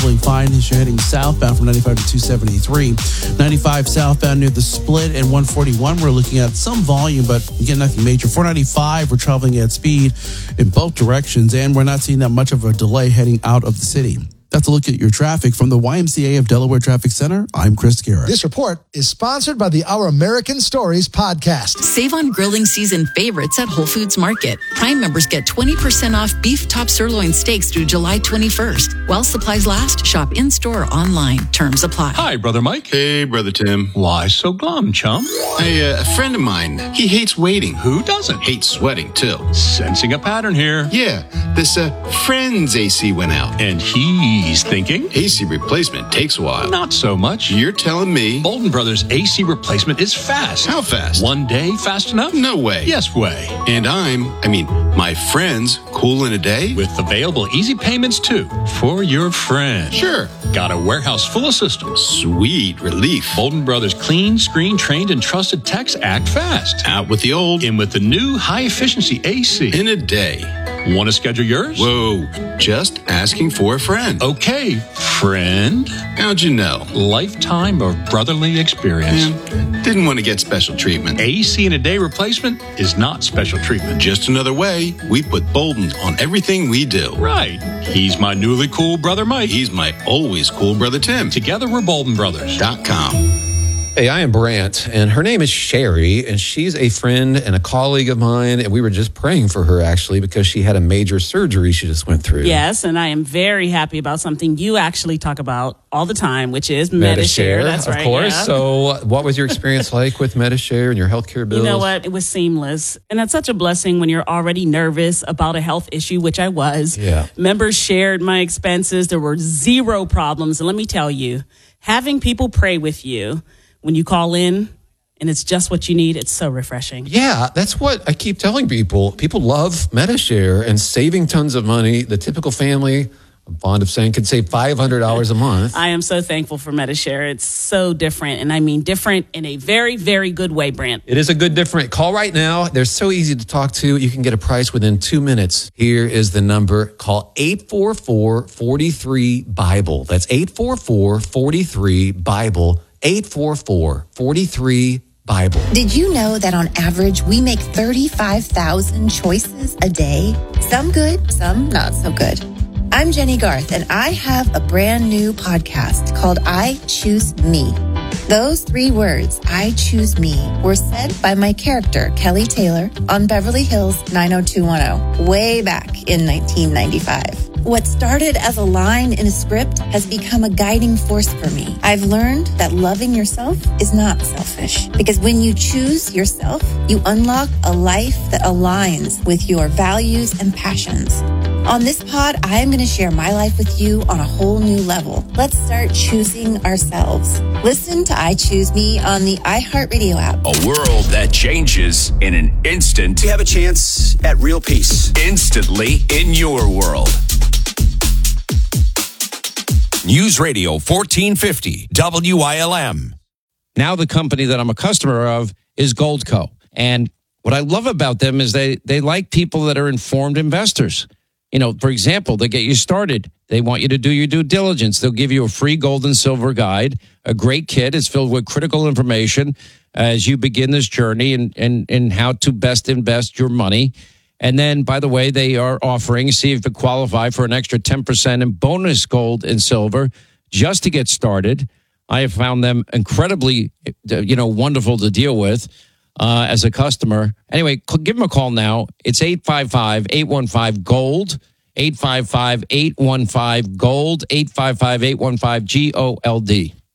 traveling fine as you're heading southbound from 95 to 273. 95 southbound near the split, and 141 we're looking at some volume, but again, nothing major. 495 we're traveling at speed in both directions, and we're not seeing that much of a delay heading out of the city. That's a look at your traffic from the YMCA of Delaware Traffic Center. I'm Chris Garrett. This report is sponsored by the Our American Stories podcast. Save on grilling season favorites at Whole Foods Market. Prime members get 20% off beef top sirloin steaks through July 21st. While supplies last, shop in-store or online. Terms apply. Hi, Brother Mike. Hey, Brother Tim. Why so glum, chum? Hey, a friend of mine, he hates waiting. Who doesn't? Hates sweating, too. Sensing a pattern here. Yeah, this friend's AC went out. And he's thinking? AC replacement takes a while. Not so much. You're telling me? Bolden Brothers AC replacement is fast. How fast? One day fast enough? No way. Yes way. And my friend's cool in a day? With available easy payments, too, for your friend. Sure. Got a warehouse full of systems. Sweet relief. Bolden Brothers clean, screen, trained, and trusted techs act fast. Out with the old. In with the new high-efficiency AC. In a day. Want to schedule yours? Whoa, just asking for a friend. Okay, friend. How'd you know? Lifetime of brotherly experience. Didn't want to get special treatment. AC in a day replacement is not special treatment. Just another way we put Bolden on everything we do. Right. He's my newly cool brother Mike. He's my always cool brother Tim. Together we're BoldenBrothers.com. Hey, I am Brant, and her name is Sherry, and she's a friend and a colleague of mine, and we were just praying for her, actually, because she had a major surgery she just went through. Yes, and I am very happy about something you actually talk about all the time, which is Medi-Share. That's right. Of course. Yeah. So what was your experience like with Medi-Share and your healthcare bills? You know what? It was seamless. And that's such a blessing when you're already nervous about a health issue, which I was. Yeah. Members shared my expenses. There were zero problems. And let me tell you, having people pray with you when you call in and it's just what you need, it's so refreshing. Yeah, that's what I keep telling people. People love Medi-Share and saving tons of money. The typical family, I'm fond of saying, could save $500 a month. I am so thankful for Medi-Share. It's so different, and I mean different in a very, very good way, Brant. It is a good different. Call right now. They're so easy to talk to. You can get a price within 2 minutes. Here is the number. Call 844-43-BIBLE. That's 844-43-BIBLE. 844-43-BIBLE. Did you know that on average, we make 35,000 choices a day? Some good, some not so good. I'm Jenny Garth, and I have a brand new podcast called I Choose Me. Those 3 words, I choose me, were said by my character, Kelly Taylor, on Beverly Hills 90210, way back in 1995. What started as a line in a script has become a guiding force for me. I've learned that loving yourself is not selfish, because when you choose yourself, you unlock a life that aligns with your values and passions. On this pod, I am going to share my life with you on a whole new level. Let's start choosing ourselves. Listen to I Choose Me on the iHeartRadio app. A world that changes in an instant. You have a chance at real peace. Instantly in your world. News Radio 1450 WILM. Now the company that I'm a customer of is Goldco. And what I love about them is they like people that are informed investors. You know, for example, they get you started. They want you to do your due diligence. They'll give you a free gold and silver guide, a great kit. It's filled with critical information as you begin this journey and how to best invest your money. And then, by the way, they are offering, see if you qualify for an extra 10% in bonus gold and silver just to get started. I have found them incredibly, wonderful to deal with as a customer. Anyway, give them a call now. It's 855-815-GOLD, 855-815-GOLD, 855-815-GOLD.